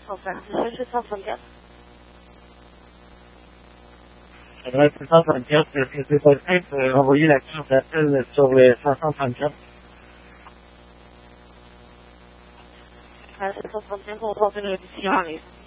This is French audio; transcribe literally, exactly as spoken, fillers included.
soixante-dix-sept sept cent soixante-quatre. Adresse sept cent soixante-quatre, est-ce que c'est possible de renvoyer la carte d'appel sur le cinq cent soixante-quatre? sept cent soixante-cinq, on va porter une réduction en ligne.